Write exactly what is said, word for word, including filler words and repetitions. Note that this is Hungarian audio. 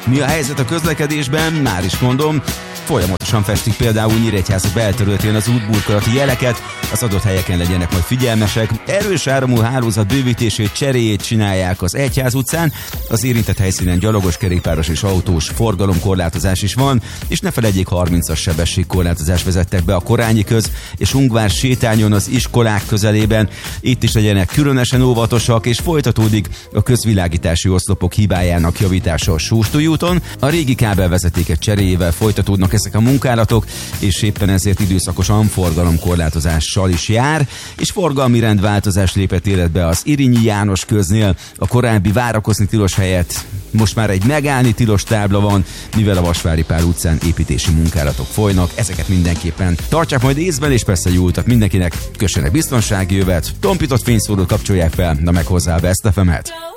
Mi a helyzet a közlekedésben? Már is mondom, folyamatosan festik például Nyíregyháza belterületén az útburkolati jeleket, az adott helyeken legyenek majd figyelmesek. Erős áramú hálózat bővítését, cseréjét csinálják az Egyház utcán, az érintett helyszínen gyalogos, kerékpáros és autós forgalomkorlátozás is van, és ne felejtjék, harmincas sebességkorlátozás vezettek be a Korányi köz és Ungvár sétányon az iskolák közelében. Itt is legyenek különösen óvatosak, és folytatódik a közvilágítási oszlopok hibájának javítása a Sóstúj úton. A régi kábelvezetékek cseréjével folytatódnak ezek a munkálatok, és éppen ezért időszakosan forgalomkorlátozással is jár, és forgalmi rendváltozás lépett életbe az Irinyi János köznél. A korábbi várakozni tilos helyett most már egy megállni tilos tábla van, mivel a Vasvári Pál utcán építési munkálatok folynak. Ezeket mindenképpen tartsák majd észben, és persze jó utat mindenkinek, kössenek biztonsági jövet, tompított fényszórót kapcsolják fel, na meg hozzá a Best ef emet.